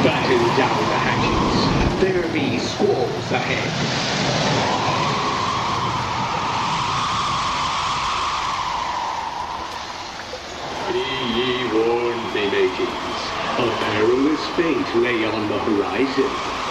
Batten down the hatches. There be squalls ahead. Be ye warned, me mateys. A perilous fate lay on the horizon.